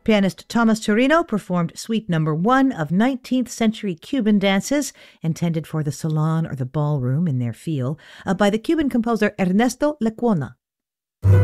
Pianist Thomas Torino performed Suite No. 1 of 19th century Cuban dances intended for the salon or the ballroom in their feel by the Cuban composer Ernesto Lecuona.